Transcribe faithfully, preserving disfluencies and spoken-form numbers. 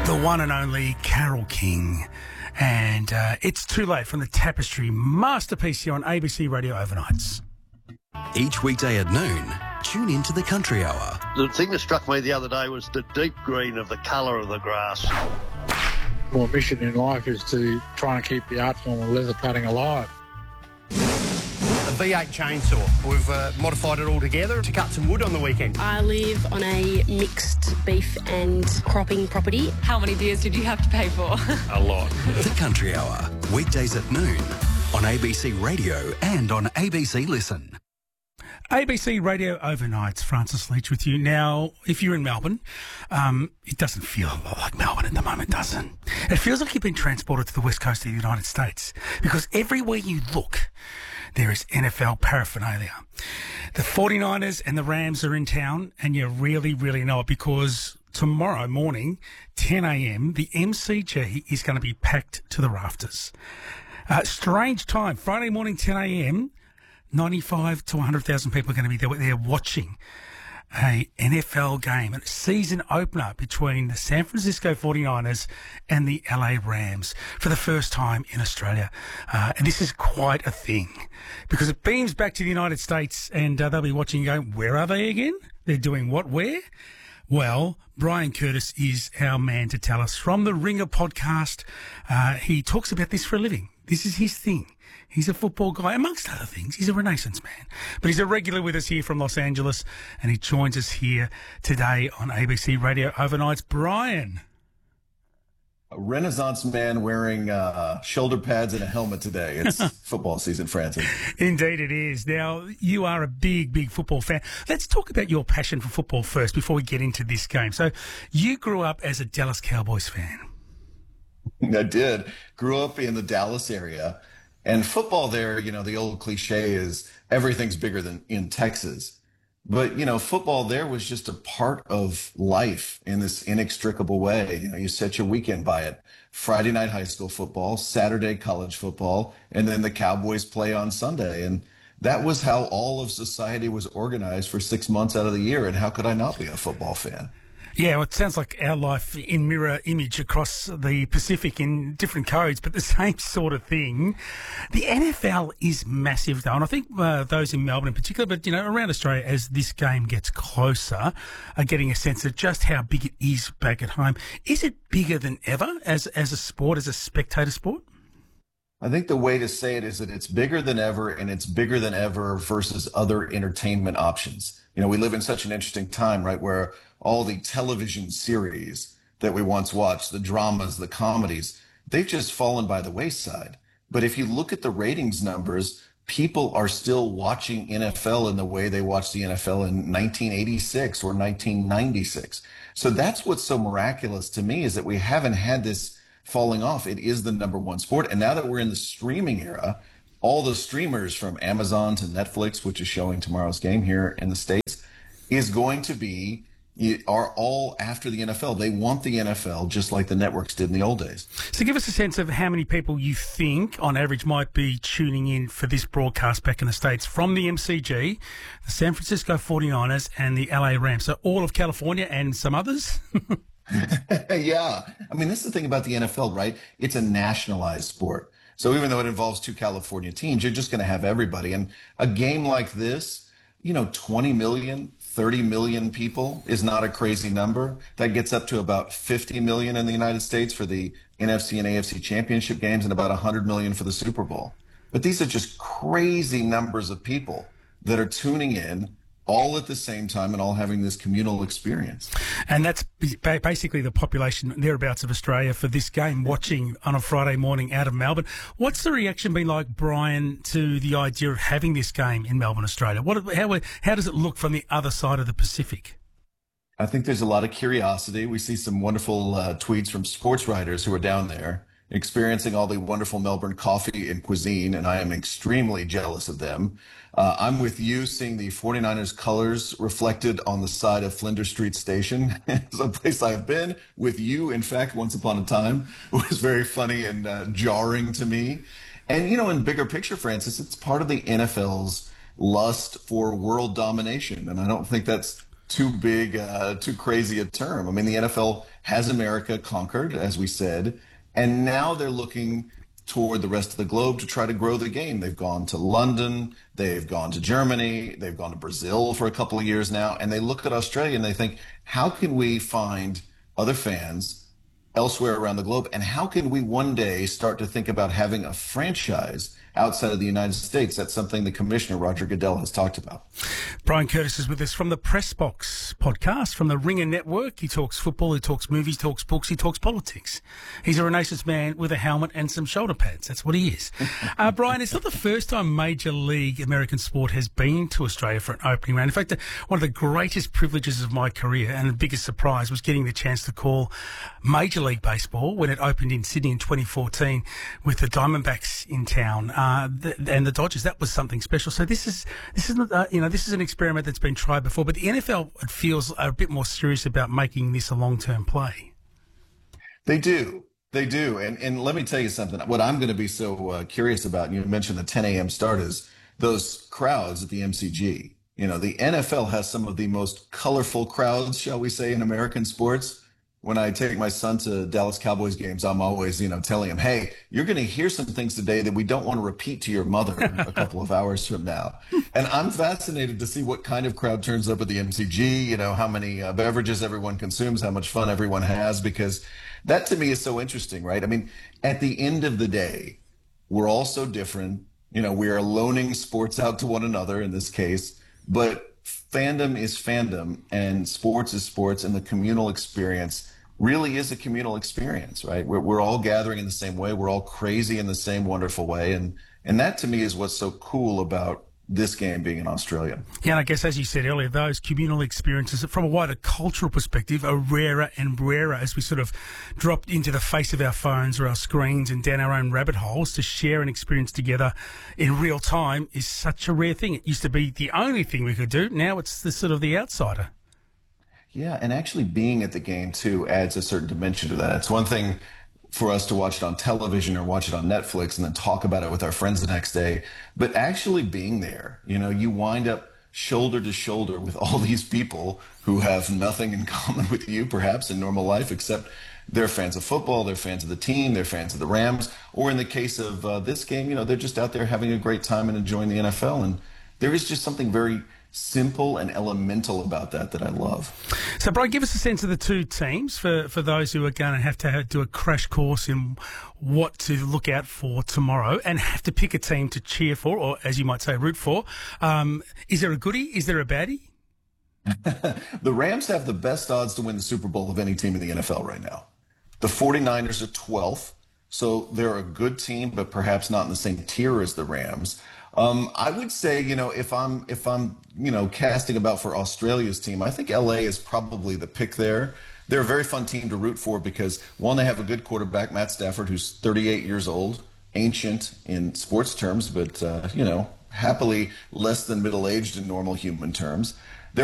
the one and only Carole King. And uh, It's Too Late from the Tapestry masterpiece here on A B C Radio Overnights. Each weekday at noon, tune into the Country Hour. The thing that struck me the other day was the deep green of the colour of the grass. My mission in life is to try and keep the art form of leather cutting alive. A V eight chainsaw. We've uh, modified it all together to cut some wood on the weekend. I live on a mixed beef and cropping property. How many beers did you have to pay for? A lot. The Country Hour, weekdays at noon on A B C Radio and on A B C Listen. A B C Radio Overnights, Francis Leach with you. Now, if you're in Melbourne, um, it doesn't feel a lot like Melbourne at the moment, does it? It feels like you've been transported to the west coast of the United States because everywhere you look, there is N F L paraphernalia. The forty-niners and the Rams are in town, and you really, really know it because tomorrow morning, ten a.m, the M C G is going to be packed to the rafters. Uh, strange time, Friday morning, ten a.m, ninety-five to one hundred thousand people are going to be there, there watching a N F L game, a season opener between the San Francisco forty-niners and the L A Rams for the first time in Australia. Uh, and this is quite a thing because it beams back to the United States and uh, they'll be watching and going, where are they again? They're doing what, where? Well, Brian Curtis is our man to tell us from the Ringer podcast. Uh, he talks about this for a living. This is his thing. He's a football guy, amongst other things. He's a Renaissance man. But he's a regular with us here from Los Angeles, and he joins us here today on A B C Radio Overnights. Brian. A Renaissance man wearing uh, shoulder pads and a helmet today. It's football season, Francis. Indeed it is. Now, you are a big, big football fan. Let's talk about your passion for football first before we get into this game. So you grew up as a Dallas Cowboys fan. I did. Grew up in the Dallas area. And football there, you know, the old cliche is everything's bigger than in Texas. But, you know, football there was just a part of life in this inextricable way. You know, you set your weekend by it. Friday night high school football, Saturday college football, and then the Cowboys play on Sunday. And that was how all of society was organized for six months out of the year. And how could I not be a football fan? Yeah, well, it sounds like our life in mirror image across the Pacific in different codes, but the same sort of thing. The N F L is massive, though, and I think uh, those in Melbourne in particular, but, you know, around Australia, as this game gets closer, are getting a sense of just how big it is back at home. Is it bigger than ever as, as a sport, as a spectator sport? I think the way to say it is that it's bigger than ever, and it's bigger than ever versus other entertainment options. You know, we live in such an interesting time, right, where all the television series that we once watched, the dramas, the comedies, they've just fallen by the wayside. But if you look at the ratings numbers, people are still watching N F L in the way they watched the N F L in nineteen eighty-six or nineteen ninety-six. So that's what's so miraculous to me, is that we haven't had this falling off. It is the number one sport. And now that we're in the streaming era, all the streamers from Amazon to Netflix, which is showing tomorrow's game here in the States, is going to be, are all after the N F L. They want the N F L just like the networks did in the old days. So give us a sense of how many people you think, on average, might be tuning in for this broadcast back in the States from the M C G, the San Francisco forty-niners and the L A Rams. So all of California and some others? Yeah. I mean, this is the thing about the N F L, right? It's a nationalized sport. So even though it involves two California teams, you're just going to have everybody. And a game like this, you know, twenty million, thirty million people is not a crazy number. That gets up to about fifty million in the United States for the N F C and A F C championship games and about one hundred million for the Super Bowl. But these are just crazy numbers of people that are tuning in all at the same time and all having this communal experience. And that's basically the population thereabouts of Australia for this game, watching on a Friday morning out of Melbourne. What's the reaction been like, Brian, to the idea of having this game in Melbourne, Australia? What, how, how does it look from the other side of the Pacific? I think there's a lot of curiosity. We see some wonderful uh, tweets from sports writers who are down there experiencing all the wonderful Melbourne coffee and cuisine, and I am extremely jealous of them. Uh, I'm with you, seeing the forty-niners colors reflected on the side of Flinders Street Station. It's a place I've been with you, in fact, once upon a time. It was very funny and uh, jarring to me. And, you know, in bigger picture, Francis, it's part of the N F L's lust for world domination. And I don't think that's too big, uh, too crazy a term. I mean, the N F L has America conquered, as we said, and now they're looking toward the rest of the globe to try to grow the game. They've gone to London, they've gone to Germany, they've gone to Brazil for a couple of years now, and they look at Australia and they think, how can we find other fans elsewhere around the globe, and how can we one day start to think about having a franchise outside of the United States? That's something the commissioner, Roger Goodell, has talked about. Brian Curtis is with us from the Press Box podcast, from the Ringer Network. He talks football, he talks movies, he talks books, he talks politics. He's a Renaissance man with a helmet and some shoulder pads. That's what he is. Uh, Brian, it's not the first time Major League American sport has been to Australia for an opening round. In fact, one of the greatest privileges of my career and the biggest surprise was getting the chance to call Major League Baseball when it opened in Sydney in twenty fourteen with the Diamondbacks in town. Uh, the, and the Dodgers. That was something special. So this is this is uh, you know this is an experiment that's been tried before, but the N F L, it feels, are a bit more serious about making this a long-term play. They do, they do, and and let me tell you something. What I'm going to be so uh, curious about, and you mentioned the ten a.m. start, is those crowds at the M C G. You know, the N F L has some of the most colorful crowds, shall we say, in American sports. When I take my son to Dallas Cowboys games, I'm always, you know, telling him, hey, you're going to hear some things today that we don't want to repeat to your mother a couple of hours from now. And I'm fascinated to see what kind of crowd turns up at the M C G, you know, how many uh, beverages everyone consumes, how much fun everyone has, because that to me is so interesting, right? I mean, at the end of the day, we're all so different. You know, we are loaning sports out to one another in this case, but fandom is fandom and sports is sports, and the communal experience really is a communal experience, right? We're, we're all gathering in the same way. We're all crazy in the same wonderful way. And, and that to me is what's so cool about this game being in Australia. Yeah, and I guess, as you said earlier, those communal experiences from a wider cultural perspective are rarer and rarer as we sort of drop into the face of our phones or our screens and down our own rabbit holes. To share an experience together in real time is such a rare thing. It used to be the only thing we could do. Now it's the sort of the outsider. Yeah, and actually being at the game, too, adds a certain dimension to that. It's one thing for us to watch it on television or watch it on Netflix and then talk about it with our friends the next day. But actually being there, you know, you wind up shoulder to shoulder with all these people who have nothing in common with you, perhaps, in normal life, except they're fans of football, they're fans of the team, they're fans of the Rams, or in the case of uh, this game, you know, they're just out there having a great time and enjoying the N F L. And there is just something very simple and elemental about that that I love. So, Brian, give us a sense of the two teams for, for those who are going to have to have, do a crash course in what to look out for tomorrow and have to pick a team to cheer for, or as you might say, root for. Um, is there a goodie? Is there a baddie? The Rams have the best odds to win the Super Bowl of any team in the N F L right now. The 49ers are twelfth, so they're a good team, but perhaps not in the same tier as the Rams. Um, I would say, you know, if I'm if I'm you know casting about for Australia's team, I think L A is probably the pick there. They're a very fun team to root for because, one, they have a good quarterback, Matt Stafford, who's thirty-eight years old, ancient in sports terms, but uh, you know, happily less than middle-aged in normal human terms.